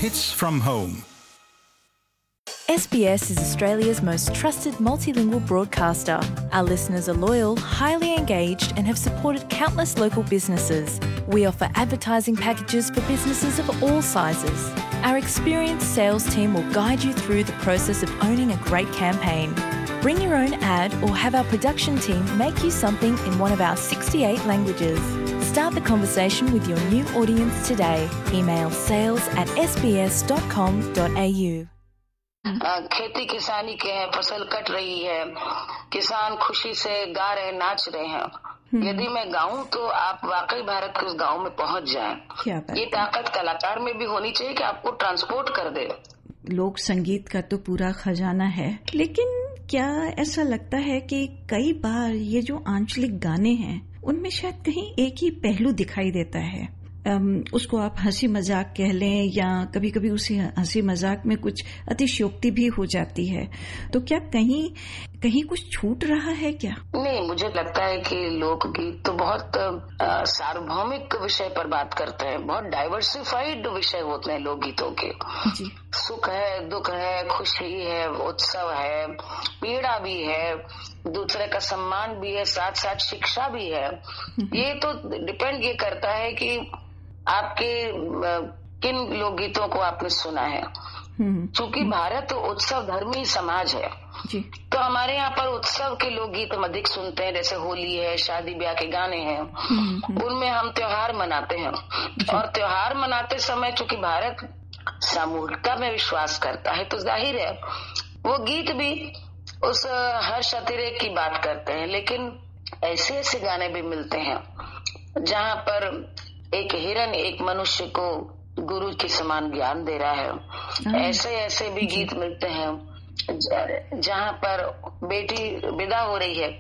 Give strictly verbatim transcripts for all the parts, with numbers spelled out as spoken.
Hits from Home. S B S is Australia's most trusted multilingual broadcaster. Our listeners are loyal, highly engaged and have supported countless local businesses. We offer advertising packages for businesses of all sizes. Our experienced sales team will guide you through the process of owning a great campaign. Bring your own ad or have our production team make you something in one of our sixty-eight languages. Start the conversation with your new audience today. Email sales at s b s dot com dot a u. खेती किसानी के हैं, फसल cut रही है, किसान खुशी से गा रहे, नाच रहे हैं। यदि मैं गाऊं तो आप वाकई भारत के उस गांव में पहुंच जाएं। ये ताकत कलाकार में भी होनी चाहिए कि आपको ट्रांसपोर्ट कर दे। लोक संगीत का तो पूरा खजाना है, लेकिन क्या ऐसा लगता है कि कई बार ये जो आंचलिक गाने हैं उनमें शायद कहीं एक ही पहलू दिखाई देता है। Um, उसको आप हंसी मजाक कह लें या कभी कभी उसी हंसी मजाक में कुछ अतिशयोक्ति भी हो जाती है, तो क्या कहीं कहीं कुछ छूट रहा है क्या? नहीं, मुझे लगता है कि लोकगीत तो बहुत आ, सार्वभौमिक विषय पर बात करते हैं, बहुत डाइवर्सिफाइड विषय होते हैं लोकगीतों के। जी। सुख है, दुख है, खुशी है, उत्सव है, पीड़ा भी है, दूसरे का सम्मान भी है, साथ साथ शिक्षा भी है। ये तो डिपेंड ये करता है कि आपके किन लोकगीतों को आपने सुना है। क्योंकि भारत उत्सव धर्मी समाज है जी। तो हमारे यहाँ पर उत्सव के लोकगीत हम अधिक सुनते हैं, जैसे होली है, शादी ब्याह के गाने हैं, उनमें हम त्योहार मनाते हैं। और त्योहार मनाते समय चूंकि भारत सामूहिकता में विश्वास करता है, तो जाहिर है वो गीत भी उस हर्ष अतिरेक की बात करते हैं। लेकिन ऐसे ऐसे गाने भी मिलते हैं जहाँ पर एक हिरन एक मनुष्य को गुरु के समान ज्ञान दे रहा है। ऐसे ऐसे भी गीत मिलते हैं जहाँ पर बेटी विदा हो रही है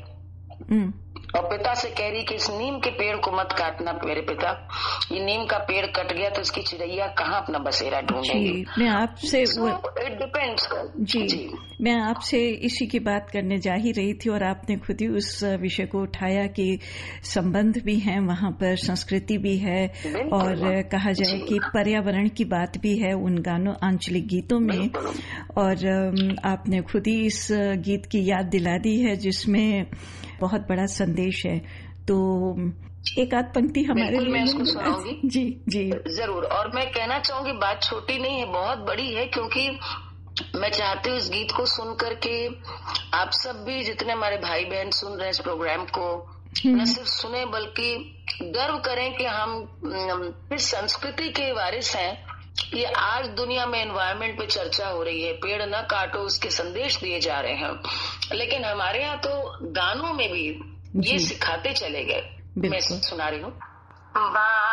और पिता से कह रही कि इस नीम के पेड़ को मत काटना मेरे पिता, ये नीम का पेड़ कट गया तो इसकी चिड़ैया कहाँ अपना बसेरा ढूंढेगी। मैं आपसे इट डिपेंड्स जी, जी मैं आपसे इसी की बात करने जा ही रही थी और आपने खुद ही उस विषय को उठाया कि संबंध भी है वहाँ पर, संस्कृति भी है और कहा जाए कि पर्यावरण की बात भी है उन गानों आंचलिक गीतों में। और आपने खुद ही इस गीत की याद दिला दी है जिसमें बहुत बड़ा संदेश है, तो एक आध पंक्ति हमारे लिए मैं उसको सुनाऊंगी। जी जी जरूर। और मैं कहना चाहूंगी बात छोटी नहीं है, बहुत बड़ी है, क्योंकि मैं चाहती हूँ इस गीत को सुन करके आप सब भी जितने हमारे भाई बहन सुन रहे हैं इस प्रोग्राम को न सिर्फ सुने बल्कि गर्व करें कि हम इस संस्कृति के वारिस हैं। ये आज दुनिया में एनवायरनमेंट पे चर्चा हो रही है, पेड़ न काटो उसके संदेश दिए जा रहे हैं, लेकिन हमारे यहाँ तो गानों में भी ये सिखाते चले गए। मैं सुना रही हूँ।